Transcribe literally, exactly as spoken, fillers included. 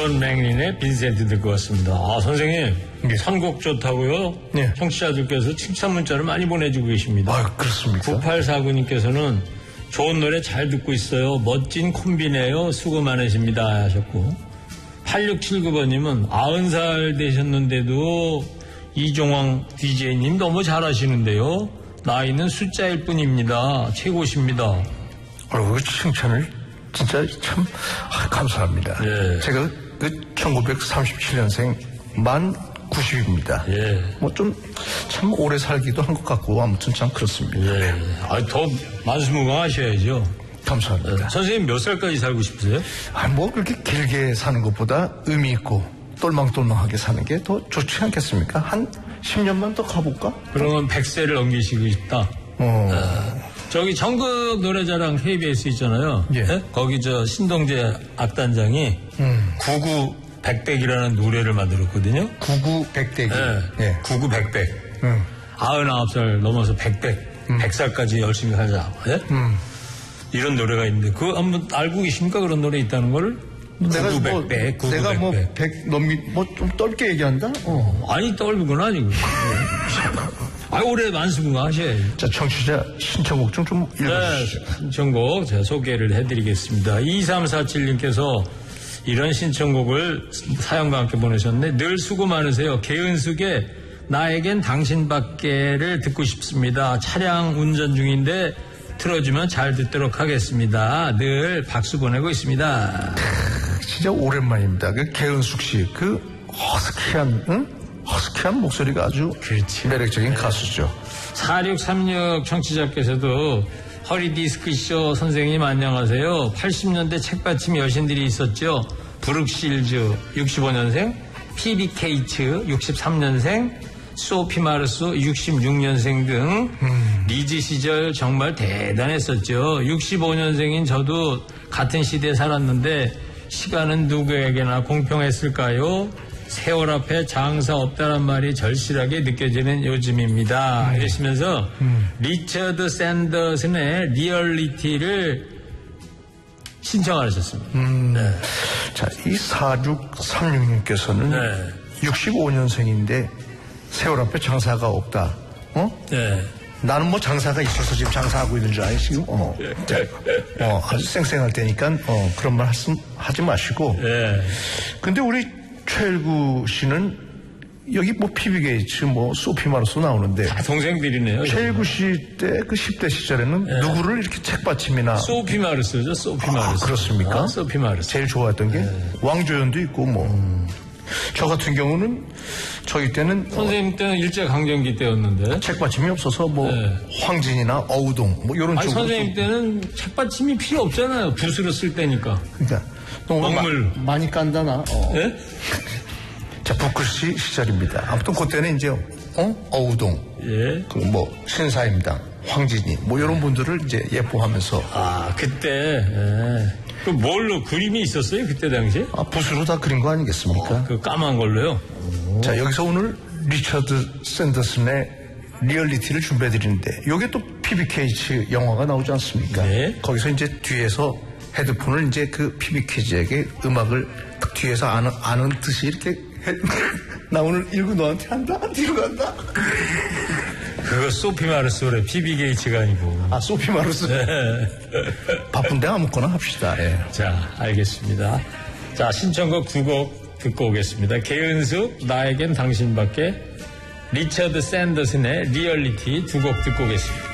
존 맥린의 빈센트 듣고 왔습니다. 아, 선생님. 예. 선곡 좋다고요? 네. 청취자들께서 칭찬 문자를 많이 보내주고 계십니다. 아, 그렇습니까? 구팔사구님께서는 좋은 노래 잘 듣고 있어요. 멋진 콤비네요. 수고 많으십니다. 하셨고. 팔육칠구번님은 아흔 살 되셨는데도 이종황 디제이님 너무 잘하시는데요. 나이는 숫자일 뿐입니다. 최고십니다. 아이고, 칭찬을 진짜 참 아, 감사합니다. 예. 제가 그 천구백삼십칠년생 만 구십입니다. 예. 뭐 좀 참 오래 살기도 한 것 같고 아무튼 참 그렇습니다. 예. 아, 더 만수무강하셔야죠. 감사합니다. 예. 선생님 몇 살까지 살고 싶으세요? 아, 뭐 그렇게 길게 사는 것보다 의미 있고 똘망똘망하게 사는 게 더 좋지 않겠습니까? 한 십 년만 더 가볼까? 그러면 백 세를 넘기시고 싶다. 어. 어, 저기 전국 노래자랑 케이비에스 있잖아요. 예. 예? 거기 저 신동재 악단장이 음. 구구 백백이라는 노래를 만들었거든요. 구구 백대기. 예. 예. 구구 백백. 음. 아흔아홉 살 넘어서 백백. 음. 백 살까지 열심히 살자. 예? 음. 이런 노래가 있는데 그거 한번 알고 계십니까? 그런 노래 있다는 거를? 내가 구구 뭐, 백백, 구구 내가 뭐 백백. 백 넘기 뭐 좀 떨게 얘기한다. 어. 아니 떨는 건 아니고. 아, 올해 만수무강 하셔야죠. 자, 청취자 신청곡 좀 좀 네, 읽어주시죠. 신청곡 제가 소개를 해드리겠습니다. 이삼사칠님께서 이런 신청곡을 사연과 함께 보내셨네. 늘 수고 많으세요. 개은숙의 나에겐 당신밖에를 듣고 싶습니다. 차량 운전 중인데 틀어주면 잘 듣도록 하겠습니다. 늘 박수 보내고 있습니다. 진짜 오랜만입니다. 그 개은숙 씨, 그 허스키한, 응? 허스키한 목소리가 아주 그렇지. 매력적인 가수죠. 사육삼육 청취자께서도 허리디스크쇼 선생님 안녕하세요. 팔십년대 책받침 여신들이 있었죠. 브룩실즈 육십오년생, 피비케이츠 육십삼년생, 소피 마르스 육십육년생 등 음. 리즈 시절 정말 대단했었죠. 육십오년생인 저도 같은 시대에 살았는데 시간은 누구에게나 공평했을까요? 세월 앞에 장사 없다란 말이 절실하게 느껴지는 요즘입니다. 음. 이러시면서 음. 리처드 샌더슨의 리얼리티를 신청하셨습니다. 음. 네. 자, 이 사육삼육님께서는 네. 육십오년생인데 세월 앞에 장사가 없다. 어? 네. 나는 뭐 장사가 있어서 지금 장사하고 있는 줄 아니 지금? 어. 어, 아주 쌩쌩할 테니까 어, 그런 말 하지, 하지 마시고. 네. 근데 우리 최일구 씨는 여기 뭐 피비게이츠 뭐 소피 마르소 나오는데 다 동생들이네요. 최일구 씨 때 그 십 대 시절에는 네. 누구를 이렇게 책받침이나 소피 마르소죠. 소피 마르소. 아, 그렇습니까? 아, 소피 마르소. 제일 좋아했던 게 네. 왕조연도 있고 뭐. 음. 저 같은 경우는 저희 때는 선생님 때는 일제강점기 때였는데 책받침이 없어서 뭐 네. 황진이나 어우동 뭐 이런 아니, 쪽으로 선생님 때는 책받침이 필요 없잖아요. 붓으로 쓸 때니까. 그러니까 먹물 마, 많이 깐다나. 어. 네? 자, 북글씨 시절입니다. 아무튼 그때는 이제 어 어우동, 예, 그 뭐 신사임당, 황진이 뭐 이런 분들을 이제 예뻐하면서. 아 그때. 예. 그 뭘로 그림이 있었어요 그때 당시에? 아, 붓으로 다 그린 거 아니겠습니까? 어, 그 까만 걸로요. 오. 자, 여기서 오늘 리처드 샌더슨의 리얼리티를 준비해드리는데 이게 또 피비케이츠 영화가 나오지 않습니까? 네. 거기서 이제 뒤에서 헤드폰을 이제 그 피비케이츠에게 음악을 딱 뒤에서 아는, 아는 듯이 이렇게 해, 나 오늘 일구 너한테 한다? 뒤로 간다? 그거 소피 마르소래. 피비게이츠가 아니고. 아, 소피 마르소. 네. 바쁜데 아무거나 합시다. 예. 자, 알겠습니다. 자, 신청곡 두 곡 듣고 오겠습니다. 개은숙, 나에겐 당신밖에, 리처드 샌더슨의 리얼리티 두 곡 듣고 오겠습니다.